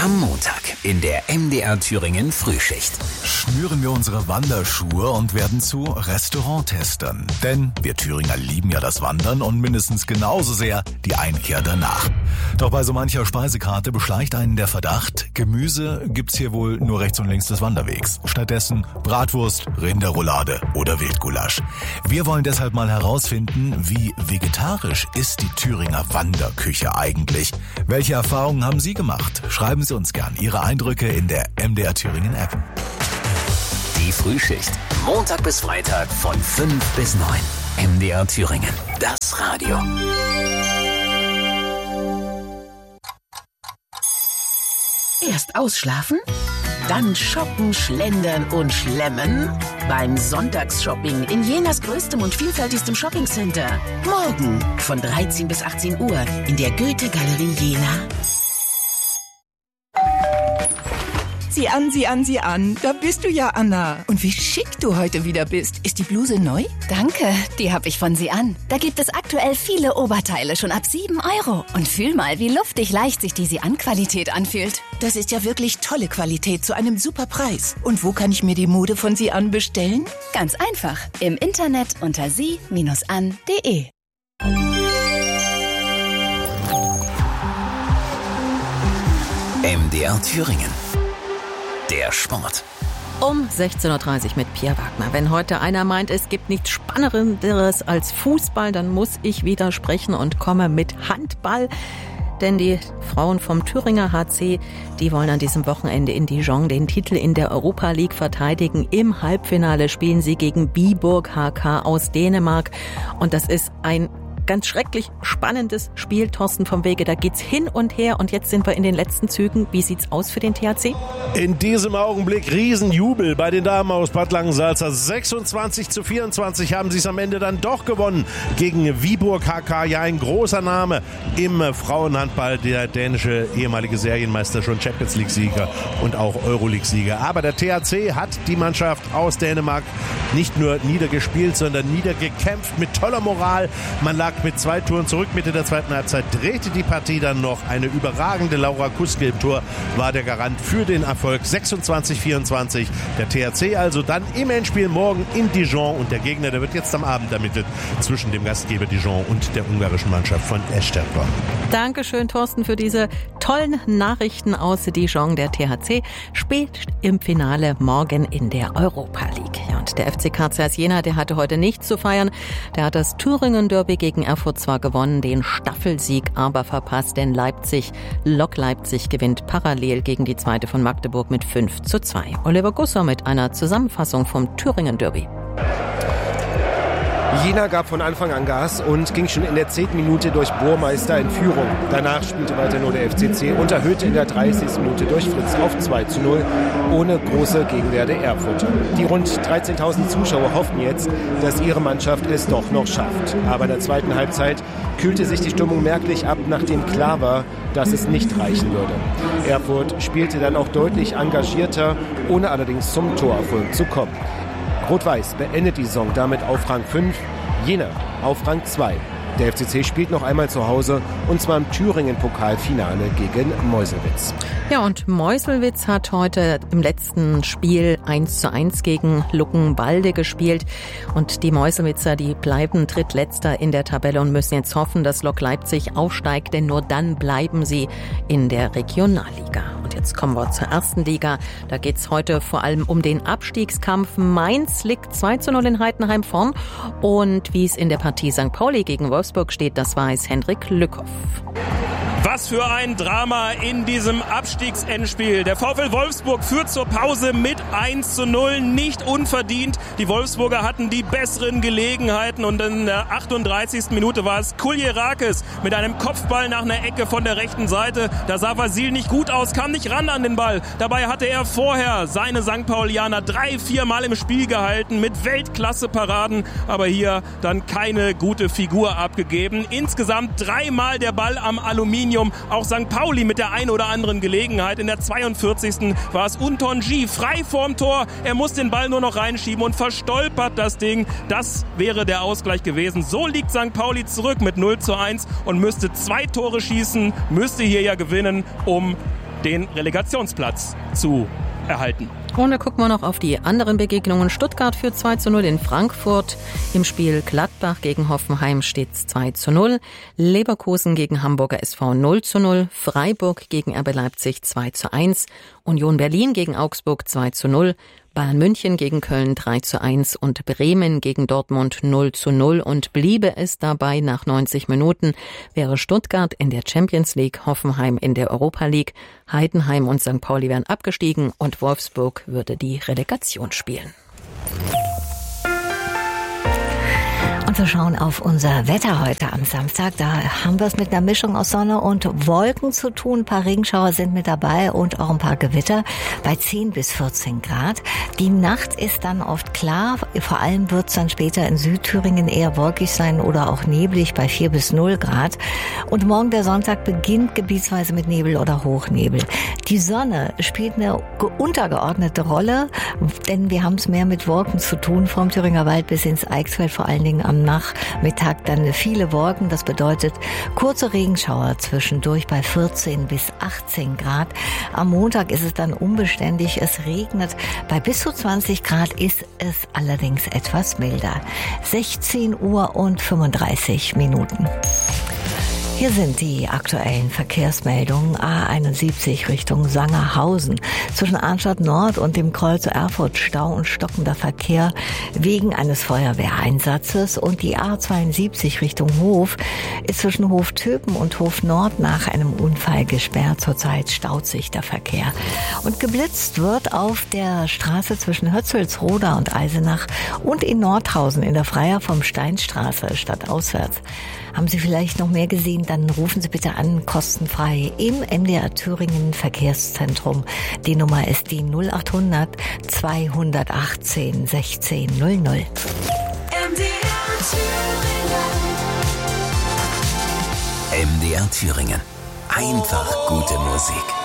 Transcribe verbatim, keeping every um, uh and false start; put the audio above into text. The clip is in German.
Am Montag in der M D R Thüringen Frühschicht. Schnüren wir unsere Wanderschuhe und werden zu Restauranttestern. Denn wir Thüringer lieben ja das Wandern und mindestens genauso sehr die Einkehr danach. Doch bei so mancher Speisekarte beschleicht einen der Verdacht, Gemüse gibt's hier wohl nur rechts und links des Wanderwegs. Stattdessen Bratwurst, Rinderroulade oder Wildgulasch. Wir wollen deshalb mal herausfinden, wie vegetarisch ist die Thüringer Wanderküche eigentlich? Welche Erfahrungen haben Sie gemacht? Schreiben Sie uns gern Ihre Eindrücke in der M D R Thüringen App. Die Frühschicht. Montag bis Freitag von fünf bis neun. M D R Thüringen. Das Radio. Erst ausschlafen, dann shoppen, schlendern und schlemmen. Beim Sonntagsshopping in Jenas größtem und vielfältigstem Shoppingcenter. Morgen von dreizehn bis achtzehn Uhr in der Goethe-Galerie Jena. Sieh an, sieh an, sieh an. Da bist du ja, Anna. Und wie schick du heute wieder bist. Ist die Bluse neu? Danke, die habe ich von Sie an. Da gibt es aktuell viele Oberteile schon ab sieben Euro. Und fühl mal, wie luftig leicht sich die Sie an Qualität anfühlt. Das ist ja wirklich tolle Qualität zu einem super Preis. Und wo kann ich mir die Mode von Sie an bestellen? Ganz einfach. Im Internet unter sie Bindestrich an punkt de. M D R Thüringen. Der Sport. Um sechzehn Uhr dreißig mit Pia Wagner. Wenn heute einer meint, es gibt nichts Spannenderes als Fußball, dann muss ich widersprechen und komme mit Handball. Denn die Frauen vom Thüringer H C, die wollen an diesem Wochenende in Dijon den Titel in der Europa League verteidigen. Im Halbfinale spielen sie gegen Viborg H K aus Dänemark. Und das ist ein ganz schrecklich spannendes Spiel, Thorsten vom Wege. Da geht's hin und her und jetzt sind wir in den letzten Zügen. Wie sieht's aus für den T H C? In diesem Augenblick Riesenjubel bei den Damen aus Bad Langensalza. sechsundzwanzig zu vierundzwanzig haben sie es am Ende dann doch gewonnen gegen Viborg H K. Ja, ein großer Name im Frauenhandball. Der dänische ehemalige Serienmeister, schon Champions League-Sieger und auch Euroleague-Sieger. Aber der T H C hat die Mannschaft aus Dänemark nicht nur niedergespielt, sondern niedergekämpft mit toller Moral. Man lag mit zwei Toren zurück. Mitte der zweiten Halbzeit drehte die Partie dann noch. Eine überragende Laura Kuske im Tor war der Garant für den Erfolg. sechsundzwanzig vierundzwanzig. Der T H C also dann im Endspiel morgen in Dijon. Und der Gegner, der wird jetzt am Abend ermittelt zwischen dem Gastgeber Dijon und der ungarischen Mannschaft von Esztergom. Dankeschön, Thorsten, für diese tollen Nachrichten aus Dijon. Der T H C spielt im Finale morgen in der Europa League. Ja, und der F C K Z Jena, der hatte heute nichts zu feiern. Der hat das Thüringen-Derby gegen Erfurt zwar gewonnen, den Staffelsieg aber verpasst, denn Leipzig, Lok Leipzig gewinnt parallel gegen die zweite von Magdeburg mit fünf zu zwei. Oliver Gusser mit einer Zusammenfassung vom Thüringen-Derby. Jena gab von Anfang an Gas und ging schon in der zehnten Minute durch Burmeister in Führung. Danach spielte weiter nur der F C C und erhöhte in der dreißigsten Minute durch Fritz auf zwei zu null, ohne große Gegenwehr der Erfurter. Die rund dreizehntausend Zuschauer hoffen jetzt, dass ihre Mannschaft es doch noch schafft. Aber in der zweiten Halbzeit kühlte sich die Stimmung merklich ab, nachdem klar war, dass es nicht reichen würde. Erfurt spielte dann auch deutlich engagierter, ohne allerdings zum Torerfolg zu kommen. Rot-Weiß beendet die Saison damit auf Rang fünf, Jena auf Rang zwei. Der F C C spielt noch einmal zu Hause und zwar im Thüringen-Pokalfinale gegen Meuselwitz. Ja, und Meuselwitz hat heute im letzten Spiel eins zu eins gegen Luckenwalde gespielt. Und die Meuselwitzer, die bleiben drittletzter in der Tabelle und müssen jetzt hoffen, dass Lok Leipzig aufsteigt, denn nur dann bleiben sie in der Regionalliga. Und jetzt kommen wir zur ersten Liga. Da geht's heute vor allem um den Abstiegskampf. Mainz liegt zwei zu null in Heidenheim vorn. Und wie es in der Partie Sankt Pauli gegen Wolfsburg steht, das weiß Hendrik Lückhoff. Was für ein Drama in diesem Abstiegsendspiel. Der VfL Wolfsburg führt zur Pause mit eins zu null, nicht unverdient. Die Wolfsburger hatten die besseren Gelegenheiten und in der achtunddreißigsten Minute war es Kuljerakis mit einem Kopfball nach einer Ecke von der rechten Seite. Da sah Vasil nicht gut aus, kam nicht ran an den Ball. Dabei hatte er vorher seine Sankt Paulianer drei, vier Mal im Spiel gehalten mit Weltklasse-Paraden, aber hier dann keine gute Figur abgegeben. Insgesamt dreimal der Ball am Aluminium. Auch Sankt Pauli mit der ein oder anderen Gelegenheit. In der zweiundvierzigsten war es Untonji frei vorm Tor. Er muss den Ball nur noch reinschieben und verstolpert das Ding. Das wäre der Ausgleich gewesen. So liegt Sankt Pauli zurück mit null zu eins und müsste zwei Tore schießen, müsste hier ja gewinnen, um den Relegationsplatz zu erhalten. Und da gucken wir noch auf die anderen Begegnungen. Stuttgart führt zwei zu null in Frankfurt. Im Spiel Gladbach gegen Hoffenheim steht es zwei zu null. Leverkusen gegen Hamburger S V null zu null. Freiburg gegen R B Leipzig zwei zu eins. Union Berlin gegen Augsburg zwei zu null. Bayern München gegen Köln drei zu eins und Bremen gegen Dortmund null zu null. Und bliebe es dabei nach neunzig Minuten, wäre Stuttgart in der Champions League, Hoffenheim in der Europa League, Heidenheim und Sankt Pauli wären abgestiegen und Wolfsburg würde die Relegation spielen. Und wir schauen auf unser Wetter heute am Samstag. Da haben wir es mit einer Mischung aus Sonne und Wolken zu tun. Ein paar Regenschauer sind mit dabei und auch ein paar Gewitter bei zehn bis vierzehn Grad. Die Nacht ist dann oft klar. Vor allem wird es dann später in Südthüringen eher wolkig sein oder auch neblig bei vier bis null Grad. Und morgen der Sonntag beginnt gebietsweise mit Nebel oder Hochnebel. Die Sonne spielt eine untergeordnete Rolle, denn wir haben es mehr mit Wolken zu tun, vom Thüringer Wald bis ins Eichsfeld, vor allen Dingen am Nachmittag dann viele Wolken. Das bedeutet kurze Regenschauer zwischendurch bei vierzehn bis achtzehn Grad. Am Montag ist es dann unbeständig. Es regnet. Bei bis zu zwanzig Grad ist es allerdings etwas milder. sechzehn Uhr und fünfunddreißig Minuten. Hier sind die aktuellen Verkehrsmeldungen. A einundsiebzig Richtung Sangerhausen. Zwischen Arnstadt Nord und dem Kreuz Erfurt Stau und stockender Verkehr wegen eines Feuerwehreinsatzes. Und die A zweiundsiebzig Richtung Hof ist zwischen Hof Töpen und Hof Nord nach einem Unfall gesperrt. Zurzeit staut sich der Verkehr. Und geblitzt wird auf der Straße zwischen Hötzelsroda und Eisenach und in Nordhausen in der Freier vom Steinstraße stadtauswärts. Haben Sie vielleicht noch mehr gesehen? Dann rufen Sie bitte an, kostenfrei im M D R Thüringen Verkehrszentrum. Die Nummer ist die null achthundert zweihundertachtzehn sechzehn null null. M D R Thüringen. M D R Thüringen. Einfach gute Musik.